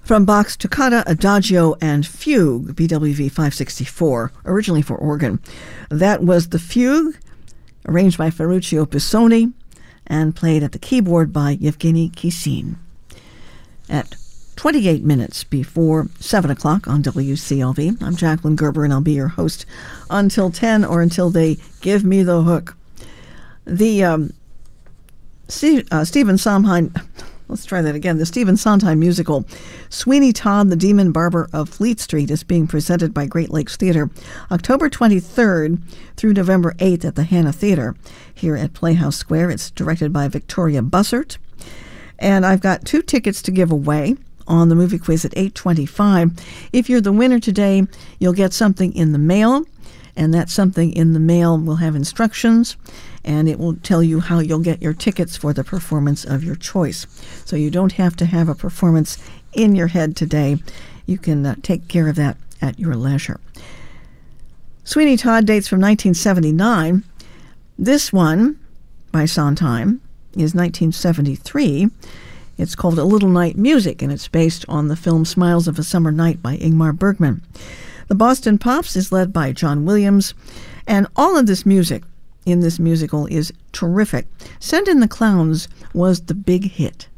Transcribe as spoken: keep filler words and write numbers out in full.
From Bach's Toccata, Adagio, and Fugue, B W V five sixty-four, originally for organ. That was the Fugue, arranged by Ferruccio Pisoni, and played at the keyboard by Yevgeny Kissin. At twenty-eight minutes before seven o'clock on W C L V, I'm Jacqueline Gerber, and I'll be your host until ten, or until they give me the hook. The um, Steve, uh, Stephen Sondheim... Let's try that again. The Stephen Sondheim musical, Sweeney Todd, the Demon Barber of Fleet Street, is being presented by Great Lakes Theater October twenty-third through November eighth at the Hannah Theater here at Playhouse Square. It's directed by Victoria Bussert. And I've got two tickets to give away on the movie quiz at eight twenty-five. If you're the winner today, you'll get something in the mail, and that something in the mail will have instructions, and it will tell you how you'll get your tickets for the performance of your choice. So you don't have to have a performance in your head today. You can uh, take care of that at your leisure. Sweeney Todd dates from nineteen seventy-nine. This one, by Sondheim, is nineteen seventy-three. It's called A Little Night Music, and it's based on the film Smiles of a Summer Night by Ingmar Bergman. The Boston Pops is led by John Williams, and all of this music in this musical is terrific. Send in the Clowns was the big hit.